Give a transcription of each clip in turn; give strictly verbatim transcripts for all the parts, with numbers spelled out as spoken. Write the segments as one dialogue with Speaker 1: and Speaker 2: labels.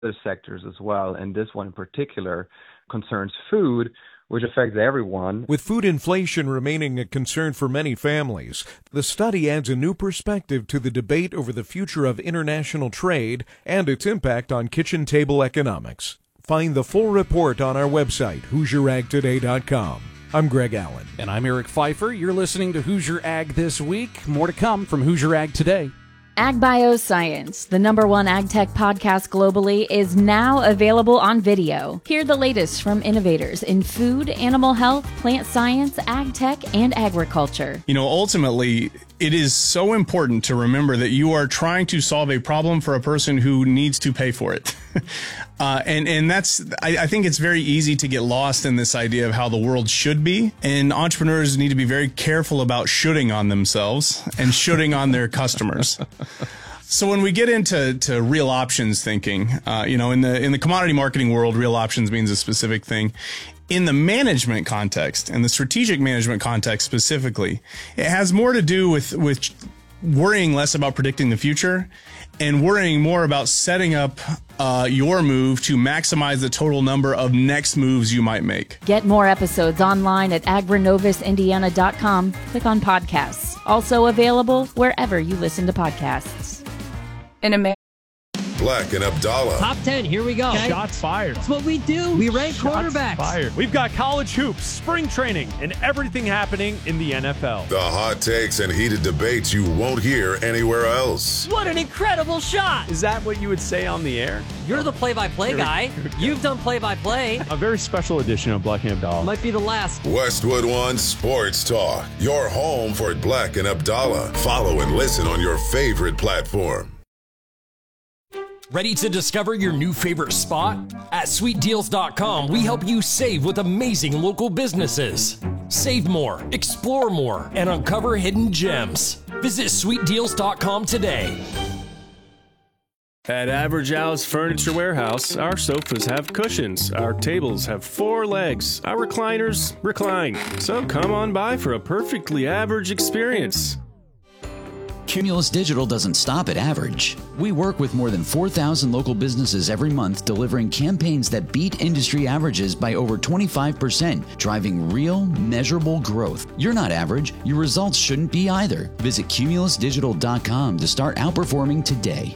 Speaker 1: other sectors as well. And this one in particular concerns food, which affects everyone.
Speaker 2: With food inflation remaining a concern for many families, the study adds a new perspective to the debate over the future of international trade and its impact on kitchen table economics. Find the full report on our website, Hoosier Ag Today dot com. I'm Greg Allen.
Speaker 3: And I'm Eric Pfeiffer. You're listening to Hoosier Ag This Week. More to come from Hoosier Ag Today.
Speaker 4: Ag Bioscience, the number one ag tech podcast globally, is now available on video. Hear the latest from innovators in food, animal health, plant science, ag tech, and agriculture.
Speaker 5: You know, ultimately, it is so important to remember that you are trying to solve a problem for a person who needs to pay for it. uh, and, and that's, I, I think it's very easy to get lost in this idea of how the world should be. And entrepreneurs need to be very careful about shoulding on themselves and shoulding on their customers. So when we get into to real options thinking, uh, you know, in the in the commodity marketing world, real options means a specific thing. In the management context and the strategic management context specifically, it has more to do with, with worrying less about predicting the future and worrying more about setting up uh, your move to maximize the total number of next moves you might make.
Speaker 4: Get more episodes online at agrinovis indiana dot com. Click on podcasts. Also available wherever you listen to podcasts. In America.
Speaker 6: Black and Abdallah.
Speaker 7: Top ten, here we go.
Speaker 8: Okay. Shots fired.
Speaker 7: That's what we do. We rank
Speaker 8: Shots
Speaker 7: quarterbacks.
Speaker 8: Fired. We've got college hoops, spring training, and everything happening in the N F L.
Speaker 6: The hot takes and heated debates you won't hear anywhere else.
Speaker 7: What an incredible shot.
Speaker 8: Is that what you would say on the air?
Speaker 7: You're the play-by-play guy. You've done play-by-play.
Speaker 8: A very special edition of Black and Abdallah.
Speaker 7: Might be the last.
Speaker 6: Westwood One Sports Talk. Your home for Black and Abdallah. Follow and listen on your favorite platform.
Speaker 9: Ready to discover your new favorite spot? At sweet deals dot com, we help you save with amazing local businesses. Save more, explore more, and uncover hidden gems. Visit sweet deals dot com today.
Speaker 10: At Average Al's Furniture Warehouse, our sofas have cushions, our tables have four legs, our recliners recline. So come on by for a perfectly average experience.
Speaker 11: Cumulus Digital doesn't stop at average. We work with more than four thousand local businesses every month, delivering campaigns that beat industry averages by over twenty-five percent, driving real, measurable growth. You're not average. Your results shouldn't be either. Visit cumulus digital dot com to start outperforming today.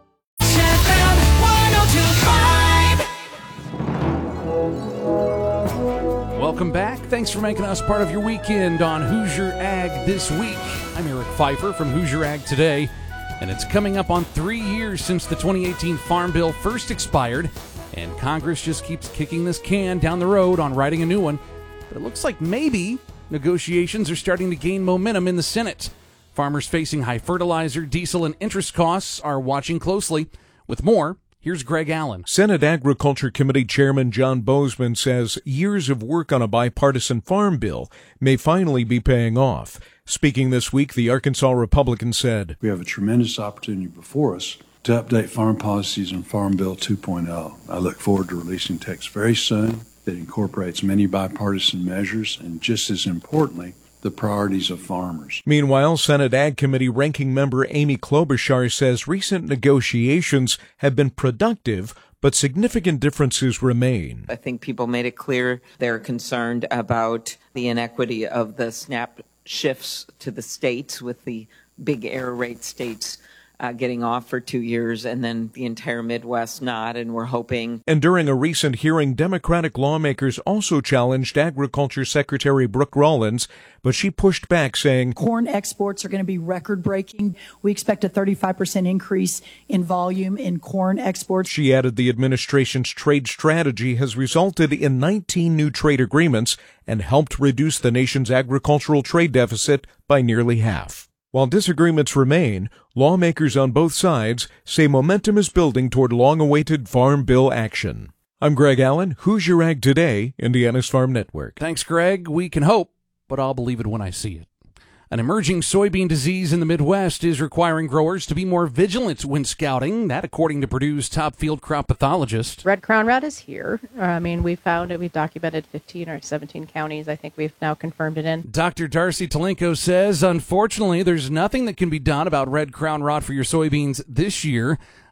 Speaker 3: Welcome back. Thanks for making us part of your weekend on Hoosier Ag This Week. I'm Eric Pfeiffer from Hoosier Ag Today, and it's coming up on three years since the twenty eighteen Farm Bill first expired, and Congress just keeps kicking this can down the road on writing a new one. But it looks like maybe negotiations are starting to gain momentum in the Senate. Farmers facing high fertilizer, diesel, and interest costs are watching closely. With more, here's Greg Allen.
Speaker 2: Senate Agriculture Committee Chairman John Bozeman says years of work on a bipartisan farm bill may finally be paying off. Speaking this week, the Arkansas Republican said,
Speaker 12: "We have a tremendous opportunity before us to update farm policies in Farm Bill two point oh. I look forward to releasing text very soon that incorporates many bipartisan measures and, just as importantly, the priorities of farmers."
Speaker 2: Meanwhile, Senate Ag Committee Ranking Member Amy Klobuchar says recent negotiations have been productive, but significant differences remain.
Speaker 13: I think people made it clear they're concerned about the inequity of the SNAP shifts to the states, with the big error rate states Uh, getting off for two years and then the entire Midwest not, and we're hoping.
Speaker 2: And during a recent hearing, Democratic lawmakers also challenged Agriculture Secretary Brooke Rollins, but she pushed back, saying
Speaker 14: corn exports are going to be record-breaking. We expect a thirty-five percent increase in volume in corn exports.
Speaker 2: She added the administration's trade strategy has resulted in nineteen new trade agreements and helped reduce the nation's agricultural trade deficit by nearly half. While disagreements remain, lawmakers on both sides say momentum is building toward long-awaited Farm Bill action. I'm Greg Allen, Hoosier Ag Today, Indiana's Farm Network.
Speaker 3: Thanks, Greg. We can hope, but I'll believe it when I see it. An emerging soybean disease in the Midwest is requiring growers to be more vigilant when scouting. That, according to Purdue's top field crop pathologist.
Speaker 15: Red crown rot is here. I mean, we found it. We've documented fifteen or seventeen counties. I think we've now confirmed it in.
Speaker 3: Doctor Darcy Talenko says, unfortunately, there's nothing that can be done about red crown rot for your soybeans this year.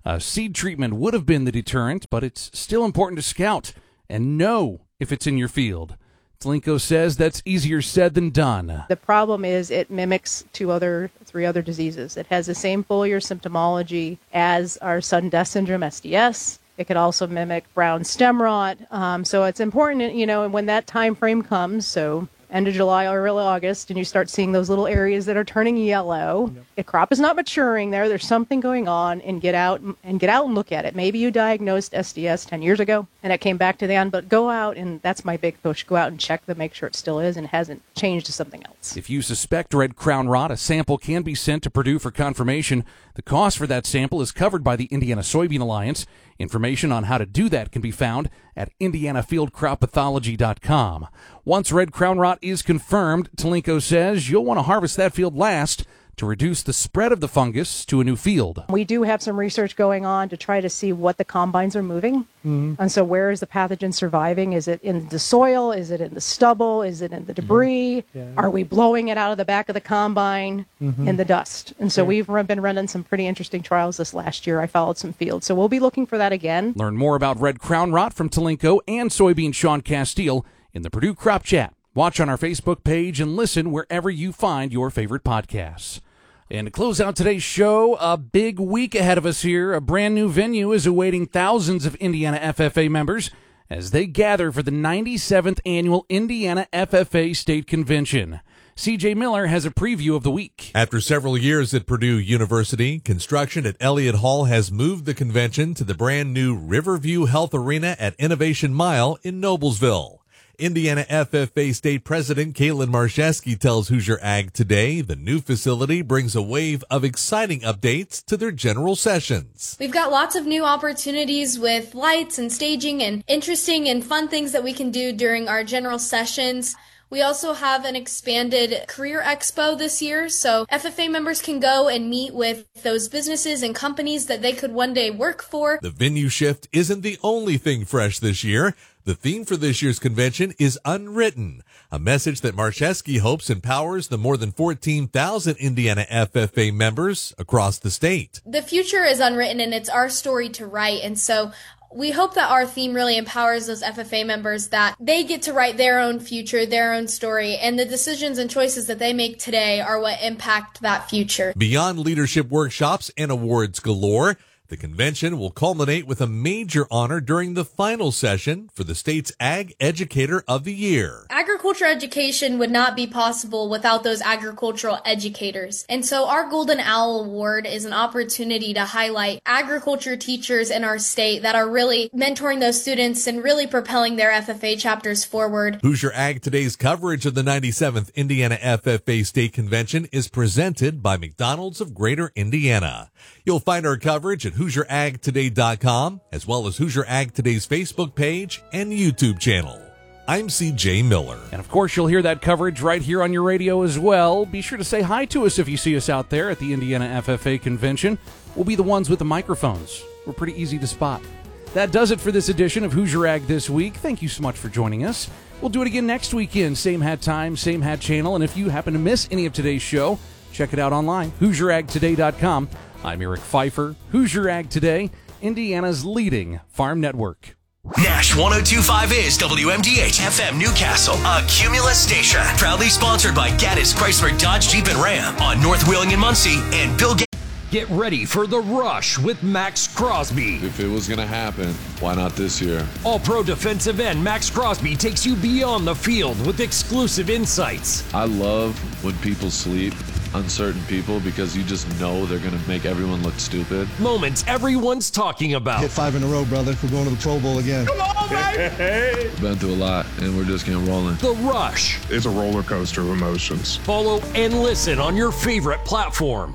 Speaker 3: Uh, seed treatment would have been the deterrent, but it's still important to scout and know if it's in your field. Talenko says that's easier said than done.
Speaker 15: The problem is it mimics two other, three other diseases. It has the same foliar symptomology as our sudden death syndrome, S D S. It could also mimic brown stem rot. Um, so it's important, you know, when that time frame comes, so end of July or early August, and you start seeing those little areas that are turning yellow. Yep. The crop is not maturing there. There's something going on, and get out and get out and look at it. Maybe you diagnosed S D S ten years ago, and it came back to the end, but go out, and that's my big push. Go out and check to make sure it still is and hasn't changed to something else.
Speaker 3: If you suspect red crown rot, a sample can be sent to Purdue for confirmation. The cost for that sample is covered by the Indiana Soybean Alliance. Information on how to do that can be found at indiana field crop pathology dot com. Once red crown rot is confirmed, Talenko says you'll want to harvest that field last to reduce the spread of the fungus to a new field.
Speaker 15: We do have some research going on to try to see what the combines are moving. Mm-hmm. And so where is the pathogen surviving? Is it in the soil? Is it in the stubble? Is it in the debris? Mm-hmm. Yeah. Are we blowing it out of the back of the combine mm-hmm. in the dust? And so yeah. we've been running some pretty interesting trials this last year. I followed some fields. So we'll be looking for that again.
Speaker 3: Learn more about red crown rot from Talenko and soybean Sean Castile in the Purdue Crop Chat. Watch on our Facebook page and listen wherever you find your favorite podcasts. And to close out today's show, a big week ahead of us here. A brand new venue is awaiting thousands of Indiana F F A members as they gather for the ninety-seventh Annual Indiana F F A State Convention. C J Miller has a preview of the week.
Speaker 2: After several years at Purdue University, construction at Elliott Hall has moved the convention to the brand new Riverview Health Arena at Innovation Mile in Noblesville. Indiana F F A State President Caitlin Marcheski tells Hoosier Ag Today the new facility brings a wave of exciting updates to their general sessions.
Speaker 16: We've got lots of new opportunities with lights and staging and interesting and fun things that we can do during our general sessions. We also have an expanded career expo this year, so F F A members can go and meet with those businesses and companies that they could one day work for.
Speaker 2: The venue shift isn't the only thing fresh this year. The theme for this year's convention is Unwritten, a message that Marcheski hopes empowers the more than fourteen thousand Indiana F F A members across the state.
Speaker 16: The future is unwritten, and it's our story to write, and so we hope that our theme really empowers those F F A members, that they get to write their own future, their own story, and the decisions and choices that they make today are what impact that future.
Speaker 2: Beyond leadership workshops and awards galore, the convention will culminate with a major honor during the final session for the state's Ag Educator of the Year.
Speaker 16: Agriculture education would not be possible without those agricultural educators. And so our Golden Owl Award is an opportunity to highlight agriculture teachers in our state that are really mentoring those students and really propelling their F F A chapters forward.
Speaker 2: Hoosier Ag Today's coverage of the ninety-seventh Indiana F F A State Convention is presented by McDonald's of Greater Indiana. You'll find our coverage at Hoosier Ag Today dot com, as well as Hoosier Ag Today's Facebook page and YouTube channel. I'm C J Miller.
Speaker 3: And of course, you'll hear that coverage right here on your radio as well. Be sure to say hi to us if you see us out there at the Indiana F F A Convention. We'll be the ones with the microphones. We're pretty easy to spot. That does it for this edition of Hoosier Ag This Week. Thank you so much for joining us. We'll do it again next weekend. Same hat time, same hat channel. And if you happen to miss any of today's show, check it out online, Hoosier Ag Today dot com. I'm Eric Pfeiffer, Hoosier Ag Today, Indiana's leading farm network.
Speaker 17: Nash one oh two point five is W M D H F M Newcastle, a Cumulus station. Proudly sponsored by Gaddis Chrysler Dodge Jeep and Ram on North Wheeling and Muncie and Bill Gates.
Speaker 9: Get ready for The Rush with Max Crosby.
Speaker 18: If it was going to happen, why not this year?
Speaker 9: All-pro defensive end Max Crosby takes you beyond the field with exclusive insights.
Speaker 18: I love when people sleep on certain people because you just know they're going to make everyone look stupid.
Speaker 9: Moments everyone's talking about.
Speaker 19: Hit five in a row, brother. We're going to the Pro Bowl again.
Speaker 18: Come on, baby! We've been through a lot, and we're just getting rolling.
Speaker 9: The Rush.
Speaker 20: It's a roller coaster of emotions.
Speaker 9: Follow and listen on your favorite platform.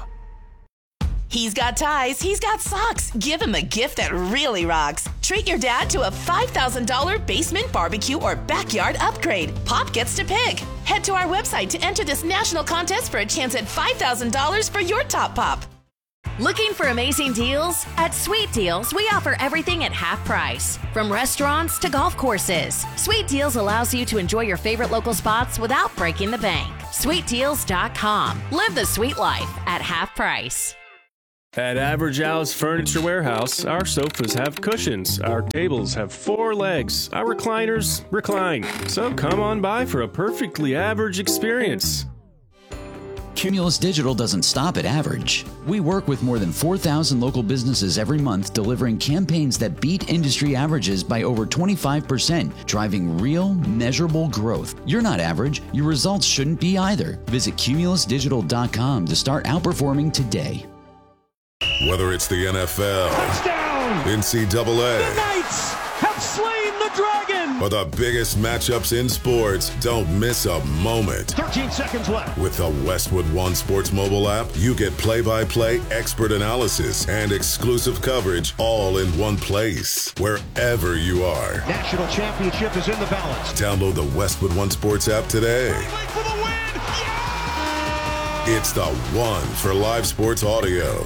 Speaker 21: He's got ties, he's got socks. Give him a gift that really rocks. Treat your dad to a five thousand dollars basement barbecue or backyard upgrade. Pop gets to pick. Head to our website to enter this national contest for a chance at five thousand dollars for your top pop.
Speaker 4: Looking for amazing deals? At Sweet Deals, we offer everything at half price. From restaurants to golf courses, Sweet Deals allows you to enjoy your favorite local spots without breaking the bank. sweet deals dot com. Live the sweet life at half price.
Speaker 10: At Average Al's Furniture Warehouse, our sofas have cushions, our tables have four legs, our recliners recline. So come on by for a perfectly average experience.
Speaker 11: Cumulus Digital doesn't stop at average. We work with more than four thousand local businesses every month, delivering campaigns that beat industry averages by over twenty-five percent, driving real, measurable growth. You're not average. Your results shouldn't be either. Visit cumulus digital dot com to start outperforming today.
Speaker 6: Whether it's the N F L,
Speaker 8: touchdown,
Speaker 6: N C double A,
Speaker 8: the Knights have slain the dragon,
Speaker 6: or the biggest matchups in sports, don't miss a moment.
Speaker 8: thirteen seconds left.
Speaker 6: With the Westwood One Sports mobile app, you get play-by-play expert analysis and exclusive coverage all in one place, wherever you are.
Speaker 8: National championship is in the balance.
Speaker 6: Download the Westwood One Sports app today.
Speaker 8: For the win! Yeah!
Speaker 6: It's the one for live sports audio.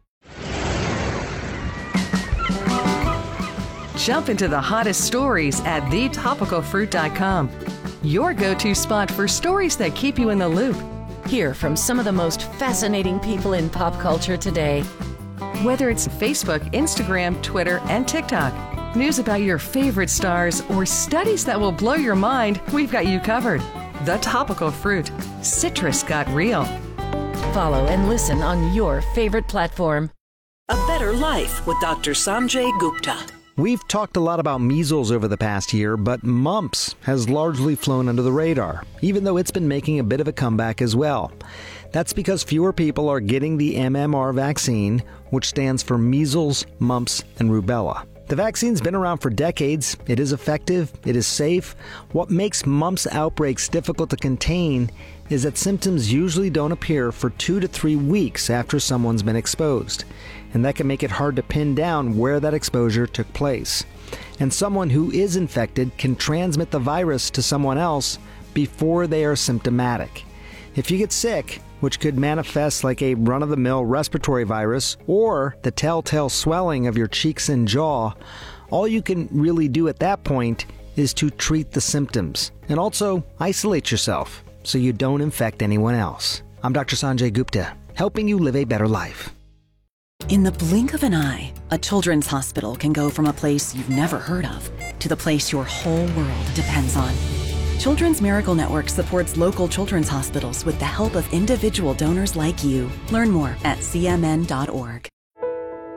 Speaker 1: Jump into the hottest stories at the topical fruit dot com. Your go-to spot for stories that keep you in the loop.
Speaker 22: Hear from some of the most fascinating people in pop culture today.
Speaker 1: Whether it's Facebook, Instagram, Twitter, and TikTok, news about your favorite stars, or studies that will blow your mind, we've got you covered. The Topical Fruit. Citrus got real.
Speaker 22: Follow and listen on your favorite platform.
Speaker 23: A Better Life with Doctor Sanjay Gupta.
Speaker 24: We've talked a lot about measles over the past year, but mumps has largely flown under the radar, even though it's been making a bit of a comeback as well. That's because fewer people are getting the M M R vaccine, which stands for measles, mumps, and rubella. The vaccine's been around for decades. It is effective. It is safe. What makes mumps outbreaks difficult to contain is that symptoms usually don't appear for two to three weeks after someone's been exposed. And that can make it hard to pin down where that exposure took place. And someone who is infected can transmit the virus to someone else before they are symptomatic. If you get sick, which could manifest like a run-of-the-mill respiratory virus or the telltale swelling of your cheeks and jaw, all you can really do at that point is to treat the symptoms and also isolate yourself so you don't infect anyone else. I'm Doctor Sanjay Gupta, helping you live a better life.
Speaker 25: In the blink of an eye, a children's hospital can go from a place you've never heard of to the place your whole world depends on. Children's Miracle Network supports local children's hospitals with the help of individual donors like you. Learn more at c m n dot org.